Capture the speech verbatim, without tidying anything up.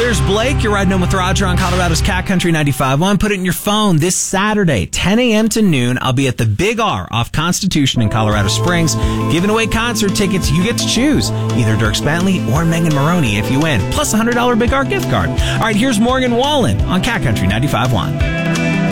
there's Blake. You're riding home with Roger on Colorado's Cat Country ninety-five point one. Put it in your phone. This Saturday, ten a.m. to noon, I'll be at the Big R off Constitution in Colorado Springs, giving away concert tickets. You get to choose either Dierks Bentley or Megan Maroney if you win, plus a one hundred dollars Big R gift card. All right, here's Morgan Wallen on Cat Country ninety-five point one.